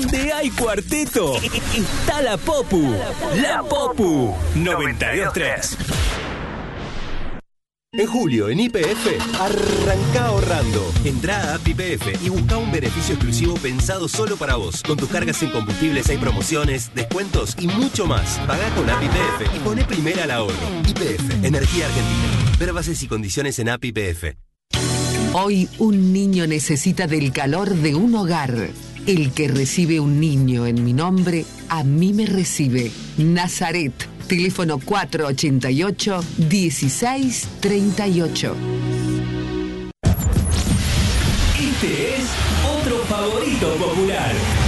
Donde hay cuarteto, está la Popu. La Popu 92.3. En julio, en YPF, arranca ahorrando. Entrá a App YPF y busca un beneficio exclusivo pensado solo para vos. Con tus cargas en combustibles hay promociones, descuentos y mucho más. Pagá con App YPF y poné primera al ahorro. YPF, Energía Argentina. Ver bases y condiciones en App YPF. Hoy un niño necesita del calor de un hogar. El que recibe un niño en mi nombre, a mí me recibe. Nazaret. Teléfono 488-1638. Este es otro favorito popular.